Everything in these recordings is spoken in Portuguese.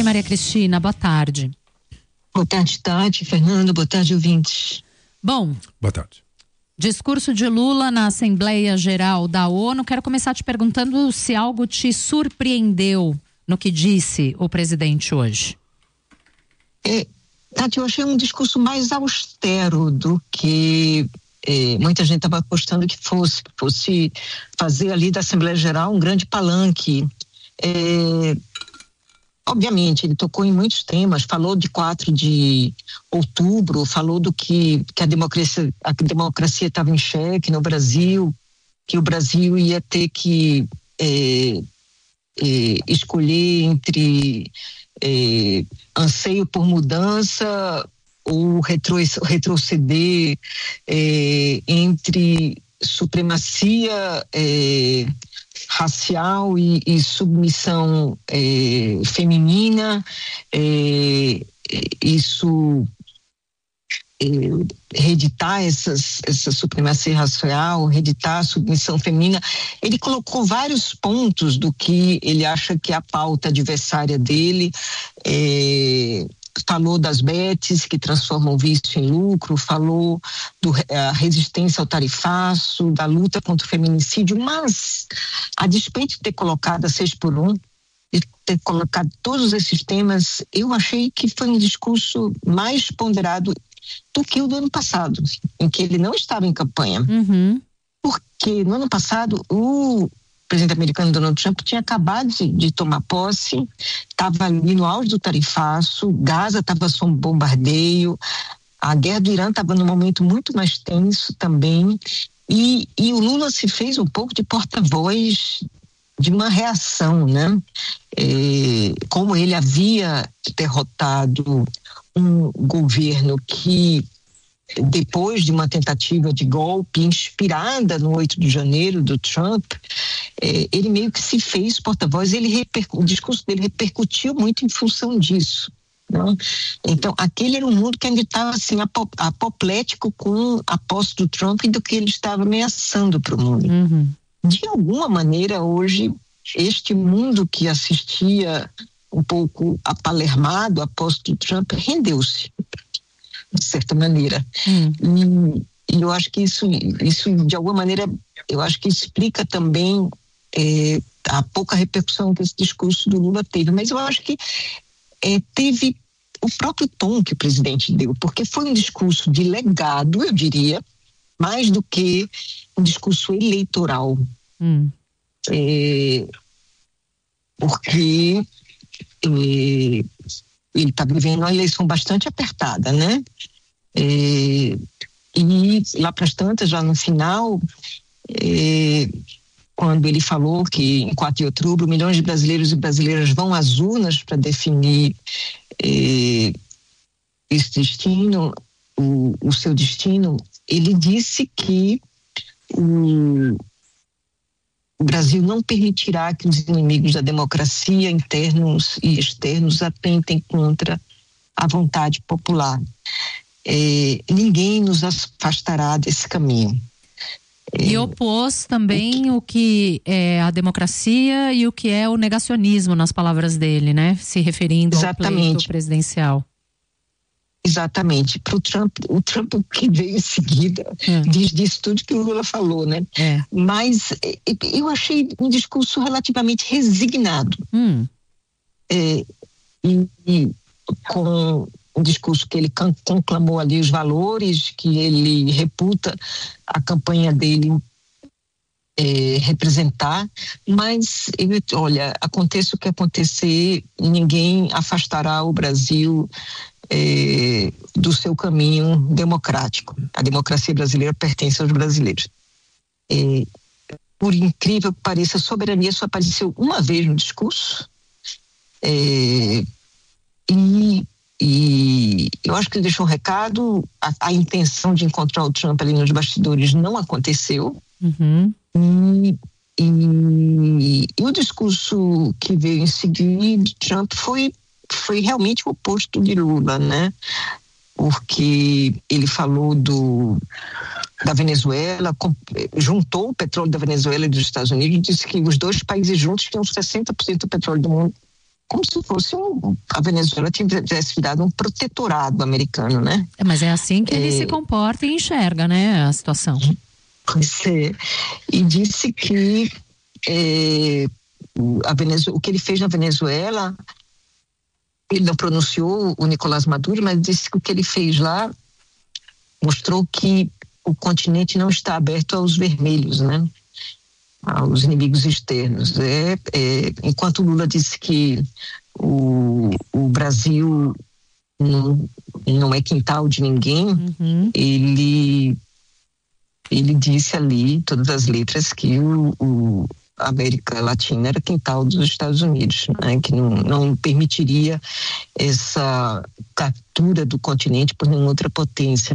Oi, Maria Cristina, boa tarde. Boa tarde, Tati, Fernando, boa tarde, ouvintes. Bom, boa tarde. Discurso de Lula na Assembleia Geral da ONU. Quero começar te perguntando se algo te surpreendeu no que disse o presidente hoje. Tati, eu achei um discurso mais austero do que muita gente estava apostando que fosse fazer ali da Assembleia Geral um grande palanque. Obviamente, ele tocou em muitos temas, falou de 4 de outubro, falou do que a democracia estava em xeque no Brasil, que o Brasil ia ter que escolher entre anseio por mudança ou retroceder, entre supremacia racial e submissão feminina, isso reeditar essa supremacia racial, reeditar a submissão feminina. Ele colocou vários pontos do que ele acha que é a pauta adversária dele, falou das betes que transformam vício em lucro, falou da resistência ao tarifaço, da luta contra o feminicídio, mas a despeito de ter colocado a 6x1, de ter colocado todos esses temas, eu achei que foi um discurso mais ponderado do que o do ano passado, em que ele não estava em campanha. Uhum. Porque no ano passado o presidente americano Donald Trump tinha acabado de tomar posse, estava ali no auge do tarifaço, Gaza estava sob bombardeio, a guerra do Irã estava num momento muito mais tenso também, e o Lula se fez um pouco de porta-voz de uma reação, né? Como ele havia derrotado um governo que, depois de uma tentativa de golpe inspirada no 8 de janeiro do Trump, ele meio que se fez porta-voz, o discurso dele repercutiu muito em função disso. Não? Então, aquele era um mundo que ainda estava assim, apoplético com a posse do Trump e do que ele estava ameaçando para o mundo. Uhum. De alguma maneira, hoje, este mundo que assistia um pouco apalermado à posse do Trump rendeu-se, de certa maneira. E eu acho que isso, de alguma maneira, eu acho que explica também a pouca repercussão que esse discurso do Lula teve. Mas eu acho que teve o próprio tom que o presidente deu, porque foi um discurso de legado, eu diria, mais do que um discurso eleitoral. Porque ele está vivendo uma eleição bastante apertada, né? E lá para as tantas, já no final, quando ele falou que em 4 de outubro milhões de brasileiros e brasileiras vão às urnas para definir esse destino, o seu destino, ele disse que o Brasil não permitirá que os inimigos da democracia, internos e externos, atentem contra a vontade popular. Ninguém nos afastará desse caminho. E opôs também o que é a democracia e o que é o negacionismo, nas palavras dele, né? Se referindo ao pleito presidencial. Exatamente. Para o Trump que veio em seguida diz tudo que o Lula falou, né? Mas eu achei um discurso relativamente resignado. E com um discurso que ele conclamou ali os valores que ele reputa a campanha dele representar, mas olha, aconteça o que acontecer, ninguém afastará o Brasil do seu caminho democrático. A democracia brasileira pertence aos brasileiros. Por incrível que pareça, a soberania só apareceu uma vez no discurso, e eu acho que ele deixou um recado. A intenção de encontrar o Trump ali nos bastidores não aconteceu. E o discurso que veio em seguida de Trump foi realmente o oposto de Lula, né? Porque ele falou da Venezuela, juntou o petróleo da Venezuela e dos Estados Unidos e disse que os dois países juntos tinham 60% do petróleo do mundo, como se fosse a Venezuela tivesse virado um protetorado americano, né? Mas é assim que ele se comporta e enxerga, né, a situação. Pois é. E disse que o que ele fez na Venezuela, ele não pronunciou o Nicolás Maduro, mas disse que o que ele fez lá mostrou que o continente não está aberto aos vermelhos, né? Aos inimigos externos. Enquanto Lula disse que o Brasil não é quintal de ninguém, ele disse ali, todas as letras, que a América Latina era quintal dos Estados Unidos, né? Que não permitiria essa captura do continente por nenhuma outra potência.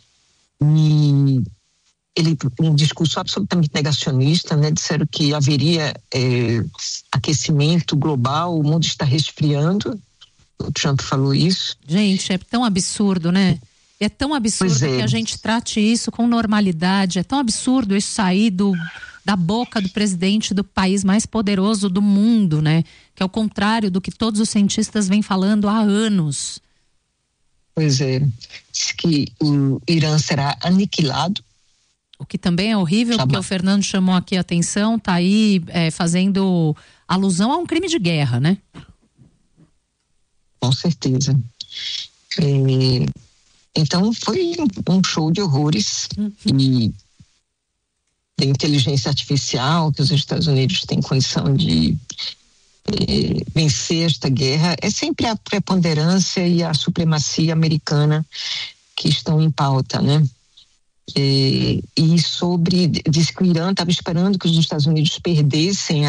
E ele, um discurso absolutamente negacionista, né? Disseram que haveria aquecimento global, o mundo está resfriando. O Trump falou isso. Gente, é tão absurdo, né? É tão absurdo que a gente trate isso com normalidade. É tão absurdo isso sair da boca do presidente do país mais poderoso do mundo, né? Que é o contrário do que todos os cientistas vêm falando há anos. Pois é. Diz que o Irã será aniquilado. O que também é horrível, porque o Fernando chamou aqui a atenção, tá aí fazendo alusão a um crime de guerra, né? Com certeza. Então foi um show de horrores e da inteligência artificial que os Estados Unidos têm condição de vencer esta guerra. É sempre a preponderância e a supremacia americana que estão em pauta, né? Diz que o Irã estava esperando que os Estados Unidos perdessem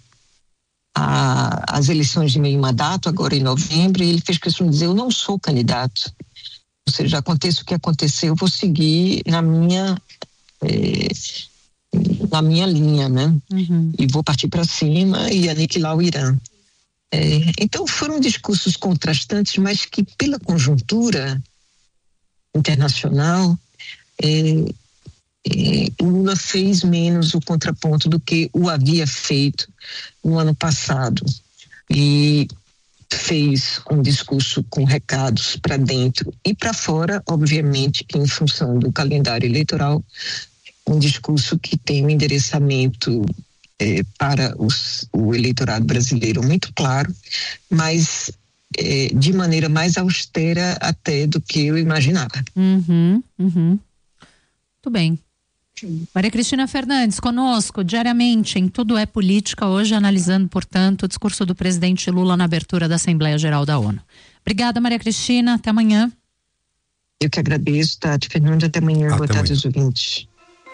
as eleições de meio mandato, agora em novembro, e ele fez questão de dizer: eu não sou candidato. Ou seja, aconteça o que acontecer, eu vou seguir na minha linha, né? E vou partir para cima e aniquilar o Irã. Então foram discursos contrastantes, mas que pela conjuntura internacional, o Lula fez menos o contraponto do que o havia feito no ano passado. E fez um discurso com recados para dentro e para fora, obviamente que em função do calendário eleitoral, um discurso que tem um endereçamento para o eleitorado brasileiro muito claro, mas de maneira mais austera até do que eu imaginava. Muito bem. Maria Cristina Fernandes, conosco diariamente em Tudo é Política, hoje analisando, portanto, o discurso do presidente Lula na abertura da Assembleia Geral da ONU. Obrigada, Maria Cristina, até amanhã. Eu que agradeço, Tati. Fernando, até amanhã. Boa tarde aos ouvintes.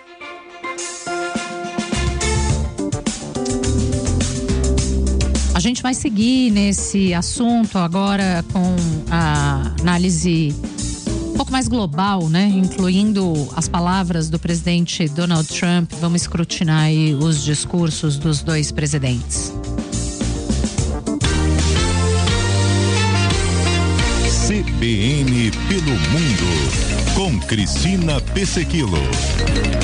A gente vai seguir nesse assunto agora com a análise um pouco mais global, né? Incluindo as palavras do presidente Donald Trump. Vamos escrutinar aí os discursos dos dois presidentes. CBN pelo Mundo, com Cristina Pessequilo.